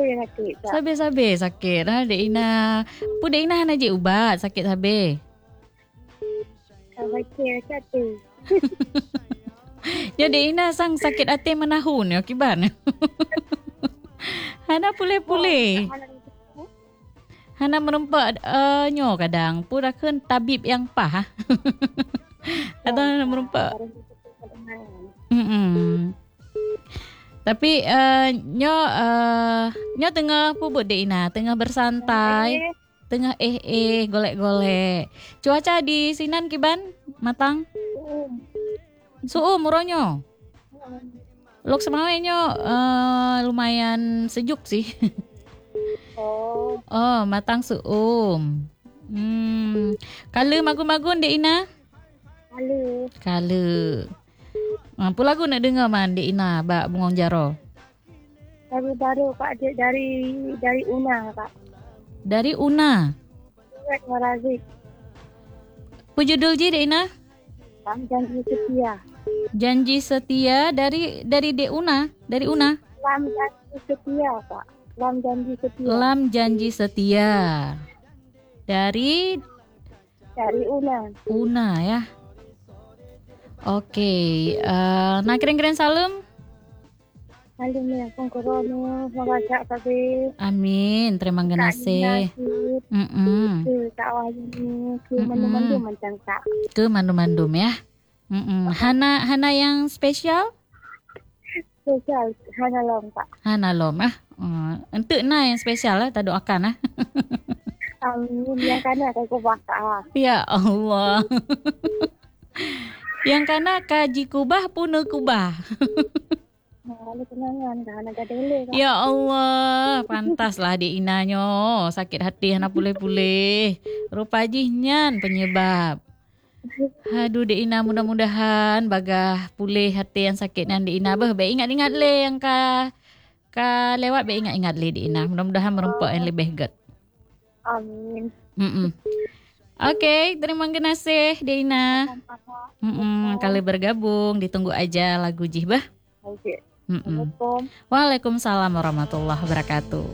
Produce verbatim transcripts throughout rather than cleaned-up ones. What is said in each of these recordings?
sabe sakit. Tak. Sabe-sabe sakit. Ha, Dek Ina. Pu Dek Ina hana je ubat sakit sabe. Tak sakit hati. Ya Dek Ina sang sakit hati menahun ya kiban. Hana pule-pule. Hana merempak uh, nyo kadang. Pu dah keun tabib yang pah. Atau hana merempak. Hmm. Tapi uh, nyo uh, nyo tengah pubut Dek Ina, tengah bersantai, tengah eh eh golek-golek. Cuaca di sinan kiban matang. Suhu muronyo. Lok semawe nyo uh, lumayan sejuk sih. Oh. Oh, matang suum. Hmm. Kala magun-magun Dek Ina? Kala. Kala. Apa lagu nak dengar man Dek Ina bak Bungong Jaro? Lagu baru Kak Dek dari dari Una Kak. Dari Una. Duet Marazik. Apa judul je Dek Ina? Lam Janji Setia. Janji Setia dari dari Dek Una, dari Una. Lam Janji Setia Kak. Lam Janji Setia. Lam Janji Setia. Dari Dari Una. Una ya. Okey, uh, nak keren-keren salam. Salam ya pengkorono, mengajak sabe. Amin, terima kasih. Mm-mm. Ke Kak Wahyu, ke mandu-mandu macam Kak. Ke mandum-mandum ya. Mm-mm. Hana Hana yang spesial? Spesial Hana Lom Kak. Hana Lom ah. Uh, entuk na yang spesial lah, tak doakan ah. Amin, yang kanan akan kubah Kak. Ya Allah. Yang kana kaji kubah pun kubah. Nah, kenangan Kak, nak gadele Kak. Ya Allah, pantaslah Dek Ina nyo sakit hati hana pule-pule. Rupa jihnya penyebab. Aduh Dek Ina, mudah-mudahan bagah pulih hati yang sakit nan Dek Ina. Bah, baik ingat-ingat le yang ka ka lewat, baik ingat-ingat le Dek Ina. Mudah-mudahan merempak yang lebih gut. Amin. Mm-mm. Okey, terima kasih Dek Ina. Mm-mm, kali bergabung, ditunggu aja lagu Jihbah. Okey. Mm-mm. Waalaikumsalam warahmatullahi wabarakatuh.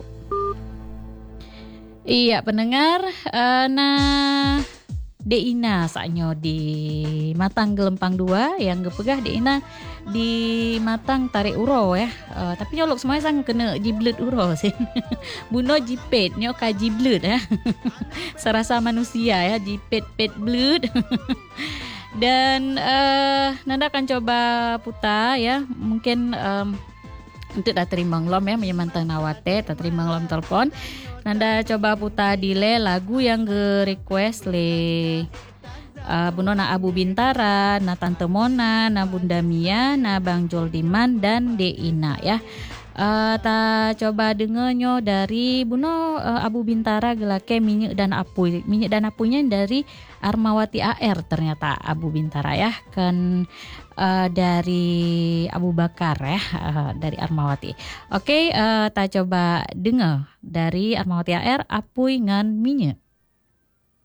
Iya pendengar, uh, nah Dek Ina saknyo di Matang Gelempang dua yang gepegah Dek Ina di Matang Tarik Uro ya. Uh, tapi nyolok semuanya sang kena jiblet uro sih. Buno jipet nyo ka jiblet ya. Serasa manusia ya, jipet pet blut. Dan uh, Nanda akan coba putar ya. Mungkin um, untuk dah terima ngelom ya menyemantang nawate, tak terima ngelom telepon. Nanda coba putar delay lagu yang ke request le uh, Buno na Abu Bintara, na Tante Mona, na Bunda Mia, na Bang Joldiman dan Dek Ina ya. Uh, ta coba dengarnya dari Buno uh, Abu Bintara gelake minyak dan apuy. Minyak dan apuynya dari Armawati A R ternyata Abu Bintara ya. Kan uh, dari Abu Bakar ya, uh, dari Armawati. Oke, okay, uh, ta coba dengar dari Armawati A R apuy ngan minyak.